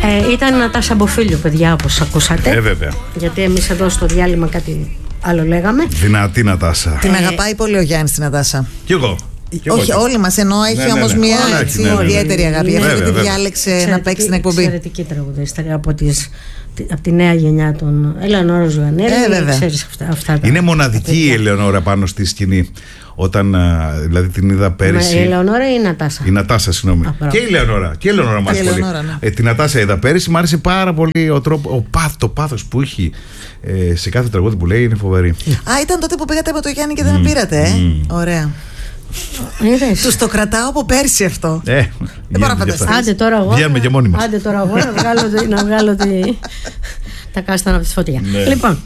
Ήταν η Νατάσα Μποφίλιο, παιδιά, όπως ακούσατε. Βέβαια. Γιατί εμείς εδώ στο διάλειμμα κάτι άλλο λέγαμε. Δυνατή Νατάσα. Την αγαπάει πολύ ο Γιάννης την Νατάσα. Κι εγώ. Όχι, όλοι μας, ενώ έχει όμως μια ιδιαίτερη αγάπη. Γι' αυτό τη διάλεξε να παίξει την εκπομπή. Εξαιρετική τραγουδίστρια από τη νέα γενιά των Ελεονόρα Ζωαννέλη. Ξέρεις αυτά. Είναι μοναδική η Ελεονόρα πάνω στη σκηνή. Όταν δηλαδή την είδα πέρυσι. Η Ελεονόρα ή η Νατάσα? Η Νατάσα, συγγνώμη. Και η Ελεονόρα. Και η Ελεονόρα μας πολύ. Ναι. Την Νατάσα είδα πέρυσι, μου άρεσε πάρα πολύ ο τρόπο, το πάθος που έχει σε κάθε τραγούδι που λέει, είναι φοβερή. Ήταν τότε που πήγατε από το Γιάννη και δεν με πήρατε, Ωραία. Τους το κρατάω από πέρσι αυτό. Δεν μπορώ να φανταστώ. Άντε τώρα εγώ. Βγαίνουμε και μόνοι μας. Άντε τώρα εγώ να βγάλω τα κάστανα από τη φωτιά. Λοιπόν,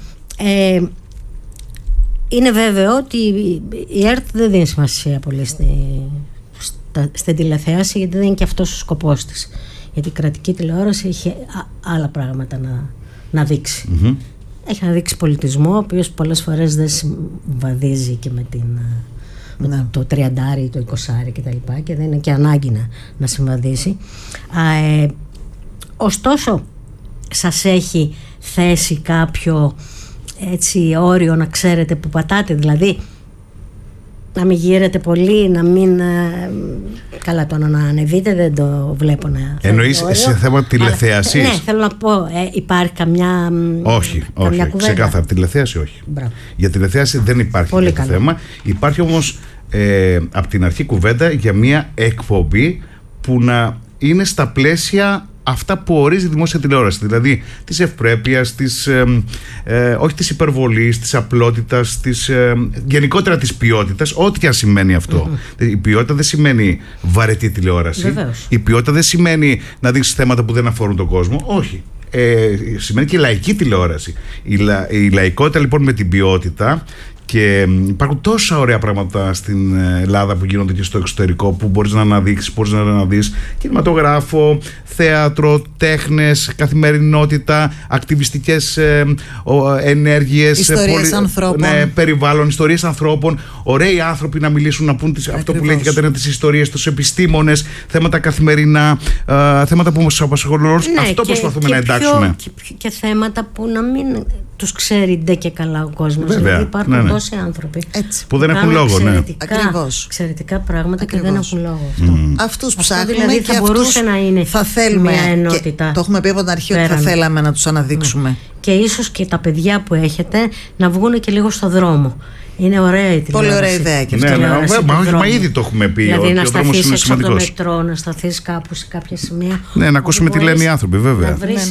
είναι βέβαιο ότι η ΕΡΤ δεν δίνει σημασία πολύ στην τηλεθέαση, γιατί δεν είναι και αυτός ο σκοπός της. Γιατί η κρατική τηλεόραση έχει άλλα πράγματα να δείξει. Έχει να δείξει πολιτισμό, ο οποίος πολλές φορές δεν συμβαδίζει και με το 30 ή το 20 και τα λοιπά, και δεν είναι και ανάγκη να συμβαδίσει. Ωστόσο, σας έχει θέσει κάποιο έτσι όριο, να ξέρετε που πατάτε, δηλαδή να μην γύρετε πολύ, να μην καλά, το να ανεβείτε δεν το βλέπω να... Εννοείς σε θέμα τηλεθέασης? Ναι, θέλω να πω, υπάρχει καμιά... Όχι, ξεκάθαρα τηλεθέαση όχι. Μπράβο. Για τηλεθέαση δεν υπάρχει τέτοιο θέμα. Υπάρχει όμως από την αρχή κουβέντα για μια εκπομπή που να είναι στα πλαίσια αυτά που ορίζει η δημόσια τηλεόραση, δηλαδή της ευπρέπειας, όχι της υπερβολής, της απλότητας, γενικότερα της ποιότητας, ό,τι και αν σημαίνει αυτό. Η ποιότητα δεν σημαίνει βαρετή τηλεόραση. Βεβαίως. Η ποιότητα δεν σημαίνει να δείξεις θέματα που δεν αφορούν τον κόσμο. Όχι. Σημαίνει και λαϊκή τηλεόραση. Η λαϊκότητα λοιπόν με την ποιότητα. Και υπάρχουν τόσα ωραία πράγματα στην Ελλάδα που γίνονται και στο εξωτερικό, που μπορείς να αναδείξεις, μπορείς να δεις κινηματογράφο, θέατρο, τέχνες, καθημερινότητα, ακτιβιστικές ενέργειες, ιστορίες ανθρώπων, περιβάλλον, ιστορίες ανθρώπων, ωραίοι άνθρωποι να μιλήσουν, να πούν αυτό που λέει και Κατερίνα, τις ιστορίες τους, επιστήμονες, θέματα καθημερινά, θέματα που μας απασχολούν. Αυτό προσπαθούμε να εντάξουμε. Και θέματα που να μην τους ξέρει ντε και καλά ο κόσμος. Δηλαδή υπάρχουν τόσοι άνθρωποι που δεν έχουν λόγο. Εξαιρετικά πράγματα και δεν έχουν λόγο. Αυτούς ψάχνουμε, δηλαδή και θα μπορούσε να είναι θα θέλουμε μια ενότητα. Το έχουμε πει από την αρχή ότι θα θέλαμε να τους αναδείξουμε. Και ίσως και τα παιδιά που έχετε να βγουν και λίγο στο δρόμο. Είναι ωραία η τηλεόραση. Πολύ ωραία ιδέα και αυτό. Μα ήδη το έχουμε πει. Δηλαδή να σταθείς έξω από το μετρό, να σταθείς κάπου σε κάποια σημεία. Ναι, να ακούσουμε τι λένε οι άνθρωποι, βέβαια. Να βρεις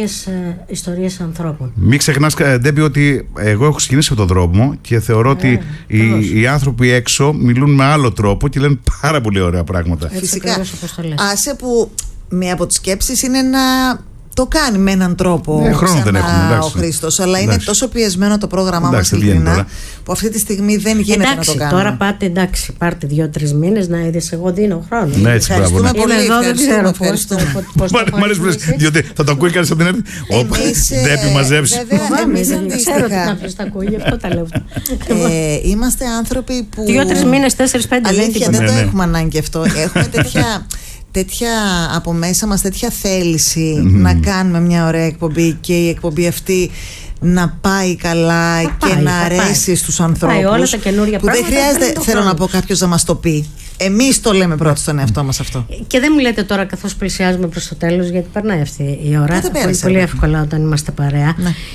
ιστορίες ανθρώπων. Μην ξεχνάς, Ντέμπι, ότι εγώ έχω ξεκινήσει από τον δρόμο και θεωρώ ότι οι άνθρωποι έξω μιλούν με άλλο τρόπο και λένε πάρα πολύ ωραία πράγματα. Φυσικά. Άσε που μία από τις σκέψεις είναι να το κάνει με έναν τρόπο χρόνο δεν έχουμε, ο Χρήστος, αλλά είναι τόσο πιεσμένο το πρόγραμμά μας ειλικρινά, που αυτή τη στιγμή δεν γίνεται να το κάνουμε. Τώρα πάρτε 2-3 μήνες να είδες, εγώ δίνω χρόνο. Ναι, έτσι, ευχαριστούμε πολύ. Δεν ξέρω πώς μ' αρέσει που λες, διότι θα το ακούει κανείς από την έρθει. Δεν πει μαζέψει. Εμείς δεν ξέρω ότι κάποιος τα ακούει, γι' αυτό τα λέω. Είμαστε άνθρωποι που 2-3 μήνες, 4-5. Αλήθεια, δεν το έχουμε ανάγκη αυτό. Έχουμε τέτοια από μέσα μας, τέτοια θέληση να κάνουμε μια ωραία εκπομπή, και η εκπομπή αυτή να πάει καλά και να αρέσει στους ανθρώπους, όλα τα καινούργια που δεν χρειάζεται, θέλω να πω, κάποιος να μας το πει. Εμείς το λέμε πρώτο στον εαυτό μας αυτό. Και δεν μου λέτε τώρα, καθώς πλησιάζουμε προς το τέλος, γιατί περνάει αυτή η ώρα, πολύ εύκολα όταν είμαστε παρέα.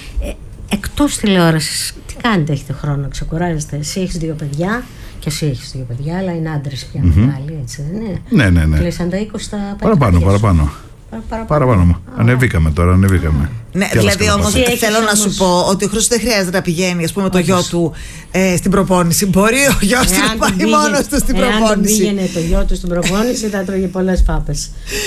Εκτός τηλεόρασης, τι κάνετε, έχετε χρόνο, ξεκουράζεστε? Εσύ έχεις 2 παιδιά. Και εσύ έχεις 2 παιδιά, αλλά είναι άντρες πια μεγάλοι, έτσι δεν είναι? Ναι. Κλείσαν τα 20 τα Παραπάνω. Ανεβήκαμε τώρα. Ναι, δηλαδή όμως θέλω να σου πω ότι ο Χρήστος δεν χρειάζεται να πηγαίνει, ας πούμε, το γιο του στην προπόνηση. Μπορεί ο γιος του να πάει μόνος του στην προπόνηση. Αν πήγαινε το γιο του στην προπόνηση, θα τρώγε πολλές πάπες.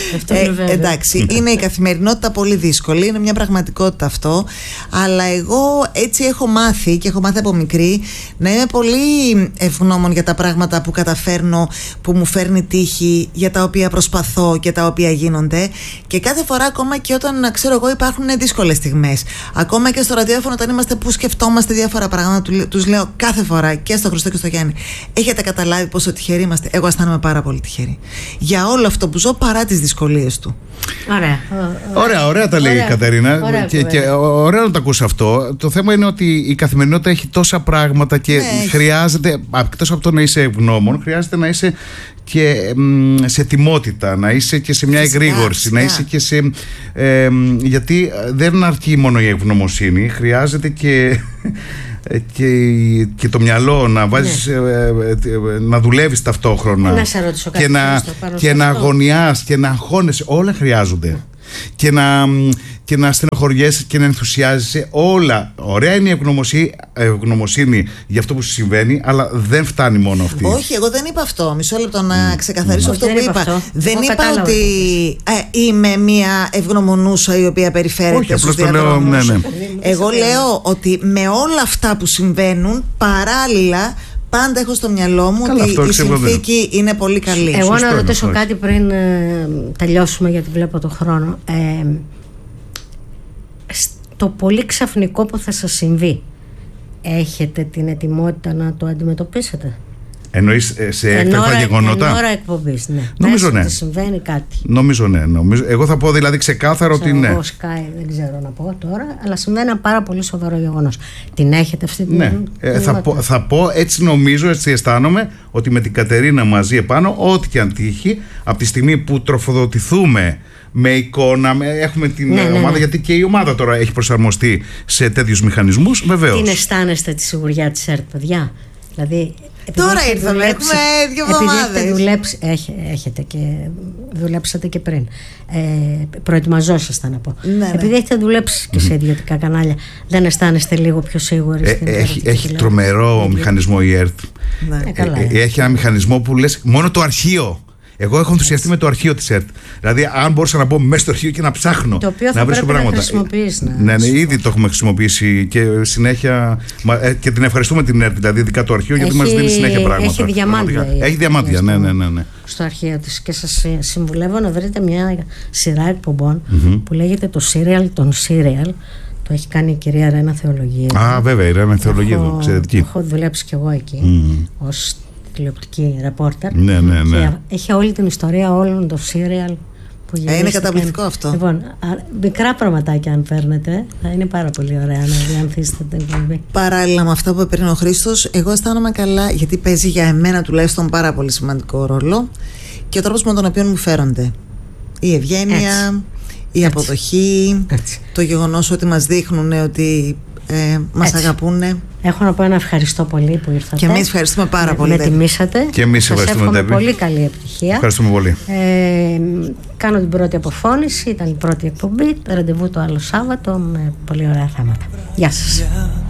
Εντάξει, είναι η καθημερινότητα πολύ δύσκολη, είναι μια πραγματικότητα αυτό. Αλλά εγώ έτσι έχω μάθει, και έχω μάθει από μικρή, να είμαι πολύ ευγνώμων για τα πράγματα που καταφέρνω, που μου φέρνει τύχη, για τα οποία προσπαθώ και τα οποία γίνονται. Και κάθε φορά, ακόμα και όταν, ξέρω εγώ, υπάρχουν δύσκολες δύσκολες στιγμές. Ακόμα και στο ραδιόφωνο, όταν είμαστε που σκεφτόμαστε διάφορα πράγματα, τους λέω κάθε φορά και στο Χριστό και στο Γιάννη: έχετε καταλάβει πόσο τυχεροί είμαστε? Εγώ αισθάνομαι πάρα πολύ τυχερή για όλο αυτό που ζω, παρά τις δυσκολίες του. Ωραία τα λέει η Κατερίνα. Και ωραία να το ακούσει αυτό. Το θέμα είναι ότι η καθημερινότητα έχει τόσα πράγματα και χρειάζεται, εκτός από το να είσαι ευγνώμων, χρειάζεται να είσαι και σε ετοιμότητα, να είσαι και σε μια εγρήγορση, να είσαι και σε. Γιατί δεν αρκεί μόνο η ευγνωμοσύνη, χρειάζεται και το μυαλό να βάζεις, να δουλεύεις ταυτόχρονα. Να σε ρωτήσω κάτι και να αγωνιάς και να αγχώνεσαι. Όλα χρειάζονται. Και να στενοχωριέσαι και να ενθουσιάζεσαι. Όλα. Ωραία είναι η ευγνωμοσύνη για αυτό που σου συμβαίνει, αλλά δεν φτάνει μόνο αυτή. Όχι, εγώ δεν είπα αυτό. Μισό λεπτό να ξεκαθαρίσω αυτό που είπα. Δεν είπα ότι είμαι μια ευγνωμονούσα η οποία περιφέρεται στους διαδρόμους. Εγώ λέω ότι με όλα αυτά που συμβαίνουν, παράλληλα πάντα έχω στο μυαλό μου ότι η συνθήκη είναι πολύ καλή. Εγώ να ρωτήσω κάτι πριν τελειώσουμε, γιατί βλέπω το χρόνο. Στο πολύ ξαφνικό που θα σας συμβεί, έχετε την ετοιμότητα να το αντιμετωπίσετε? Εννοείς σε έκτακτα γεγονότα? Εν ώρα εκπομπής, ναι. Νομίζω ναι. Συμβαίνει κάτι. Νομίζω ναι. Εγώ θα πω δηλαδή ξεκάθαρο ότι ναι. Εγώ Sky δεν ξέρω να πω τώρα, αλλά συμβαίνει ένα πάρα πολύ σοβαρό γεγονός. Την έχετε αυτή την? Ναι. Θα πω, έτσι νομίζω, έτσι αισθάνομαι, ότι με την Κατερίνα μαζί επάνω, ό,τι και αν τύχει, από τη στιγμή που τροφοδοτηθούμε με εικόνα, έχουμε την ομάδα, γιατί και η ομάδα τώρα έχει προσαρμοστεί σε τέτοιους μηχανισμούς, βεβαίως. Την αισθάνεστε τη σιγουριά της ΕΡΤ, παιδιά? Δηλαδή, τώρα ήρθαμε, έχουμε 2 εβδομάδες. Έχετε και δουλέψατε και πριν. Προετοιμαζόσασταν να πω. Ναι. Επειδή έχετε δουλέψει και σε ιδιωτικά κανάλια, δεν αισθάνεστε λίγο πιο σίγουροι στην έχει τρομερό μηχανισμό η ΕΡΤ. Ναι. Έχει ένα μηχανισμό που λες μόνο το αρχείο. Εγώ έχω ενθουσιαστεί με το αρχείο της ΕΡΤ. Δηλαδή, αν μπορούσα να μπω μέσα στο αρχείο και να ψάχνω, το οποίο να βρίσκω πράγματα. Ναι, ήδη το έχουμε χρησιμοποιήσει και συνέχεια. Και την ευχαριστούμε την ΕΡΤ, δηλαδή, ειδικά το αρχείο, γιατί μας δίνει συνέχεια πράγματα. Έχει διαμάντια. Έχει διαμάντια, ναι. Στο αρχείο της. Και σας συμβουλεύω να βρείτε μια σειρά εκπομπών που λέγεται το Serial των Serial. Το έχει κάνει η κυρία Ρένα Θεολογίδου. Βέβαια, η Ρένα Θεολογίδου, εξαιρετική. Έχω δουλέψει κι εγώ εκεί ως τηλεοπτική ρεπόρτερ. Ναι. Έχει όλη την ιστορία όλων των σύριαλ που γυρίστηκαν. Είναι καταπληκτικό αυτό. Λοιπόν, μικρά πραγματάκια αν παίρνετε, θα είναι πάρα πολύ ωραία να διανθίσετε την εκπομπή. Παράλληλα με αυτά που είπε πριν ο Χρήστος, εγώ αισθάνομαι καλά, γιατί παίζει για εμένα τουλάχιστον πάρα πολύ σημαντικό ρόλο και ο τρόπος με τον οποίο μου φέρονται. Η ευγένεια, η αποδοχή, το γεγονός ότι μας δείχνουν ότι μας αγαπούνε. Έχω να πω ένα ευχαριστώ πολύ που ήρθατε. Και εμείς ευχαριστούμε πάρα πολύ. Με τιμήσατε. Και εμείς ευχαριστούμε. Πολύ καλή επιτυχία. Ευχαριστούμε πολύ. Κάνω την πρώτη αποφώνηση. Ήταν η πρώτη εκπομπή. Ραντεβού το άλλο Σάββατο με πολύ ωραία θέματα. Γεια σας.